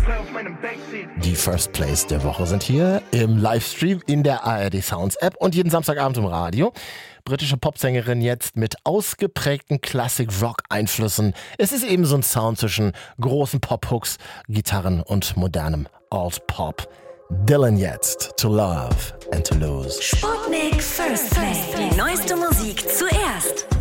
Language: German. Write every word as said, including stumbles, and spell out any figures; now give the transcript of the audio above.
Die First Plays der Woche sind hier im Livestream in der A R D Sounds App und jeden Samstagabend im Radio. Britische Popsängerin jetzt mit ausgeprägten Classic-Rock-Einflüssen. Es ist eben so ein Sound zwischen großen Pop-Hooks, Gitarren und modernem Alt-Pop. Dylan jetzt, To Love and To Lose. Sputnik First Play. Die neueste Musik zuerst.